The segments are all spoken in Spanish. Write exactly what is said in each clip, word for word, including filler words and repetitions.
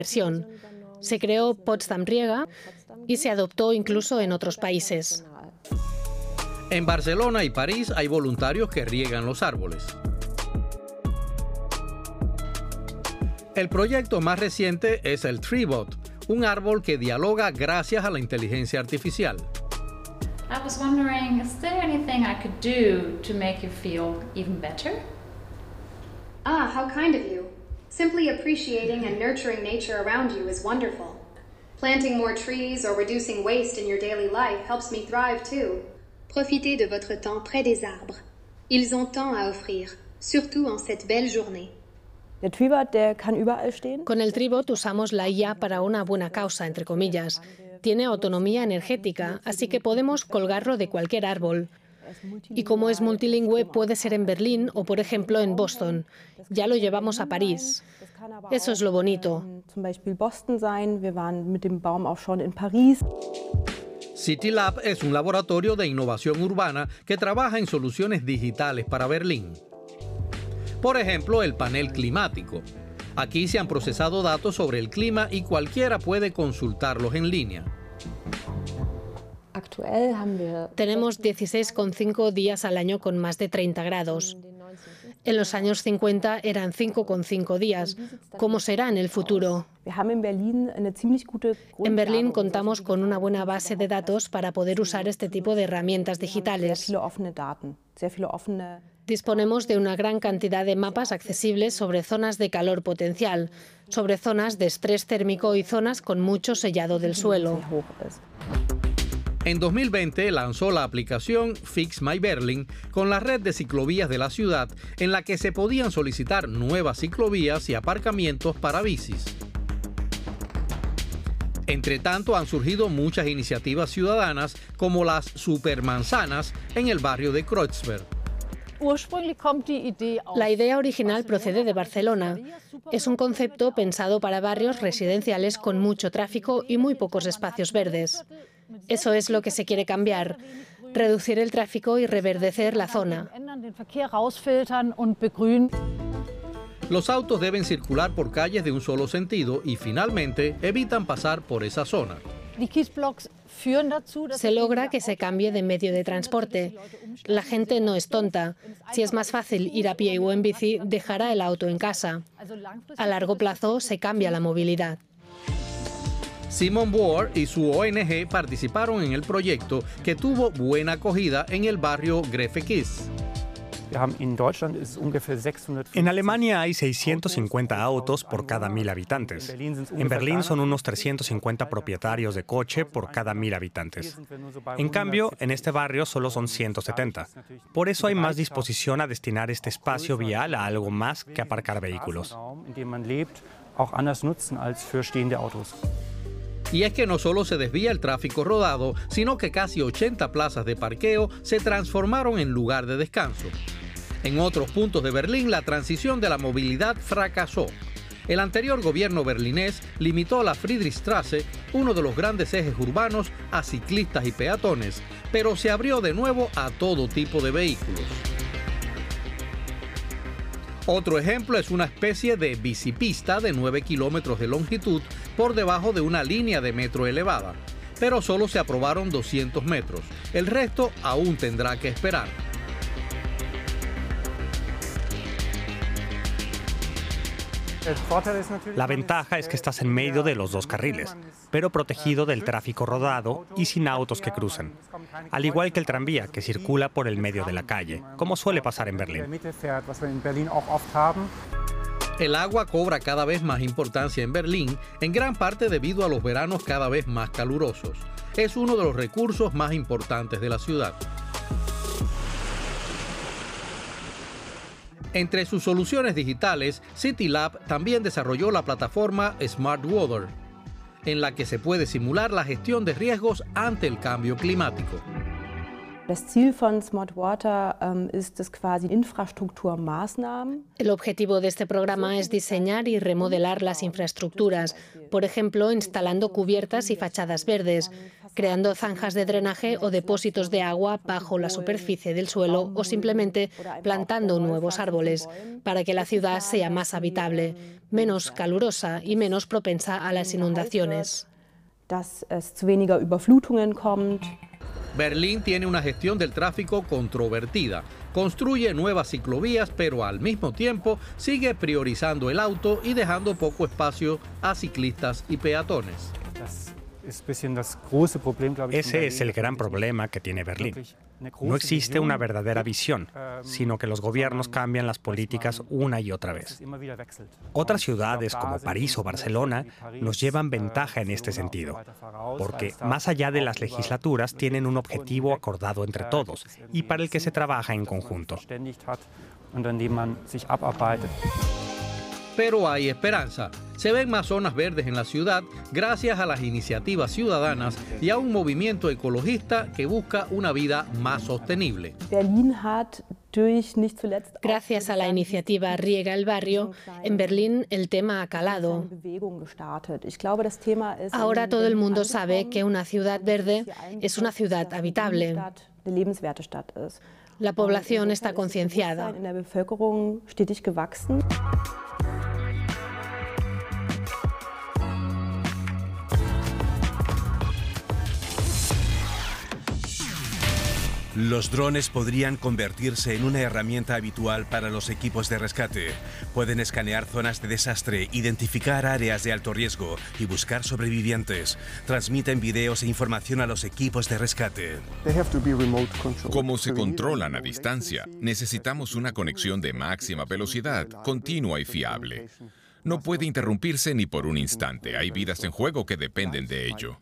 inversión. Se creó Potsdam Riega y se adoptó incluso en otros países. En Barcelona y París hay voluntarios que riegan los árboles. El proyecto más reciente es el Treebot, un árbol que dialoga gracias a la inteligencia artificial. I was wondering, is there anything I could do to make you feel even better? Ah, how kind of you. Simply appreciating and nurturing nature around you is wonderful. Planting more trees or reducing waste in your daily life helps me thrive too. Profitez de votre temps près des arbres. Ils ont tant à offrir, surtout en cette belle journée. Con el Treebot usamos la I A para una buena causa, entre comillas. Tiene autonomía energética, así que podemos colgarlo de cualquier árbol. Y como es multilingüe, puede ser en Berlín o, por ejemplo, en Boston. Ya lo llevamos a París. Eso es lo bonito. CityLab es un laboratorio de innovación urbana que trabaja en soluciones digitales para Berlín. Por ejemplo, el panel climático. Aquí se han procesado datos sobre el clima y cualquiera puede consultarlos en línea. Tenemos dieciséis coma cinco días al año con más de treinta grados. En los años cincuenta eran cinco coma cinco días. ¿Cómo será en el futuro? En Berlín contamos con una buena base de datos para poder usar este tipo de herramientas digitales. Disponemos de una gran cantidad de mapas accesibles sobre zonas de calor potencial, sobre zonas de estrés térmico y zonas con mucho sellado del suelo. En dos mil veinte lanzó la aplicación Fix My Berlin con la red de ciclovías de la ciudad, en la que se podían solicitar nuevas ciclovías y aparcamientos para bicis. Entre tanto, han surgido muchas iniciativas ciudadanas, como las supermanzanas en el barrio de Kreuzberg. La idea original procede de Barcelona. Es un concepto pensado para barrios residenciales con mucho tráfico y muy pocos espacios verdes. Eso es lo que se quiere cambiar, reducir el tráfico y reverdecer la zona. Los autos deben circular por calles de un solo sentido y finalmente evitan pasar por esa zona. Se logra que se cambie de medio de transporte. La gente no es tonta. Si es más fácil ir a pie o en bici, dejará el auto en casa. A largo plazo se cambia la movilidad. Simon Bohr y su O N G participaron en el proyecto, que tuvo buena acogida en el barrio Grefekis. En Alemania hay seiscientos cincuenta autos por cada mil habitantes. En Berlín son unos trescientos cincuenta propietarios de coche por cada mil habitantes. En cambio, en este barrio solo son ciento setenta. Por eso hay más disposición a destinar este espacio vial a algo más que aparcar vehículos. Y es que no solo se desvía el tráfico rodado, sino que casi ochenta plazas de parqueo se transformaron en lugar de descanso. En otros puntos de Berlín, la transición de la movilidad fracasó. El anterior gobierno berlinés limitó la Friedrichstraße, uno de los grandes ejes urbanos, a ciclistas y peatones, pero se abrió de nuevo a todo tipo de vehículos. Otro ejemplo es una especie de bicipista de nueve kilómetros de longitud por debajo de una línea de metro elevada, pero solo se aprobaron doscientos metros. El resto aún tendrá que esperar. La ventaja es que estás en medio de los dos carriles, pero protegido del tráfico rodado y sin autos que crucen. Al igual que el tranvía, que circula por el medio de la calle, como suele pasar en Berlín. El agua cobra cada vez más importancia en Berlín, en gran parte debido a los veranos cada vez más calurosos. Es uno de los recursos más importantes de la ciudad. Entre sus soluciones digitales, CityLab también desarrolló la plataforma Smart Water, en la que se puede simular la gestión de riesgos ante el cambio climático. El objetivo de este programa es diseñar y remodelar las infraestructuras, por ejemplo, instalando cubiertas y fachadas verdes. creando zanjas de drenaje o depósitos de agua bajo la superficie del suelo o simplemente plantando nuevos árboles para que la ciudad sea más habitable, menos calurosa y menos propensa a las inundaciones. Berlín tiene una gestión del tráfico controvertida. Construye nuevas ciclovías, pero al mismo tiempo sigue priorizando el auto y dejando poco espacio a ciclistas y peatones. Ese es el gran problema que tiene Berlín. No existe una verdadera visión, sino que los gobiernos cambian las políticas una y otra vez. Otras ciudades como París o Barcelona nos llevan ventaja en este sentido, porque más allá de las legislaturas tienen un objetivo acordado entre todos y para el que se trabaja en conjunto. Pero hay esperanza. Se ven más zonas verdes en la ciudad gracias a las iniciativas ciudadanas y a un movimiento ecologista que busca una vida más sostenible. Gracias a la iniciativa Riega el Barrio, en Berlín el tema ha calado. Ahora todo el mundo sabe que una ciudad verde es una ciudad habitable. La población está concienciada. Los drones podrían convertirse en una herramienta habitual para los equipos de rescate. Pueden escanear zonas de desastre, identificar áreas de alto riesgo y buscar sobrevivientes. Transmiten videos e información a los equipos de rescate. Como se controlan a distancia, necesitamos una conexión de máxima velocidad, continua y fiable. No puede interrumpirse ni por un instante. Hay vidas en juego que dependen de ello.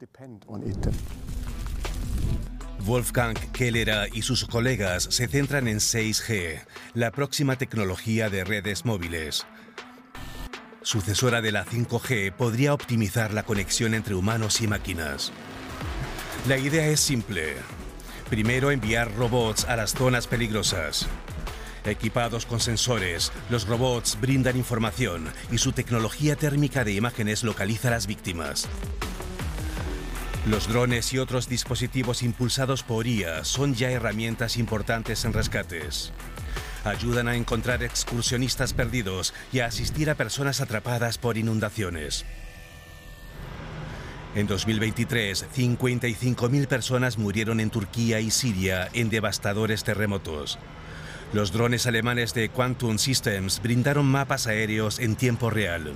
Wolfgang Keller y sus colegas se centran en seis G, la próxima tecnología de redes móviles. Sucesora de la cinco G, podría optimizar la conexión entre humanos y máquinas. La idea es simple. Primero, enviar robots a las zonas peligrosas. Equipados con sensores, los robots brindan información y su tecnología térmica de imágenes localiza a las víctimas. Los drones y otros dispositivos impulsados por I A son ya herramientas importantes en rescates. Ayudan a encontrar excursionistas perdidos y a asistir a personas atrapadas por inundaciones. En dos mil veintitrés, cincuenta y cinco mil personas murieron en Turquía y Siria en devastadores terremotos. Los drones alemanes de Quantum Systems brindaron mapas aéreos en tiempo real.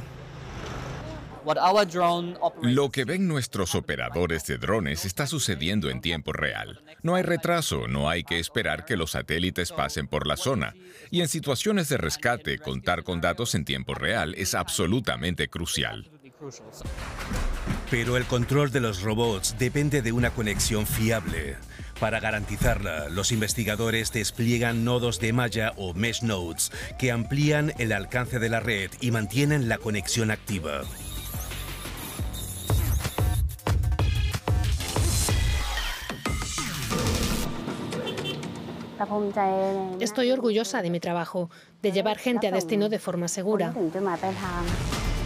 Lo que ven nuestros operadores de drones está sucediendo en tiempo real. No hay retraso, no hay que esperar que los satélites pasen por la zona. Y en situaciones de rescate, contar con datos en tiempo real es absolutamente crucial. Pero el control de los robots depende de una conexión fiable. Para garantizarla, los investigadores despliegan nodos de malla o mesh nodes que amplían el alcance de la red y mantienen la conexión activa. Estoy orgullosa de mi trabajo, de llevar gente a destino de forma segura.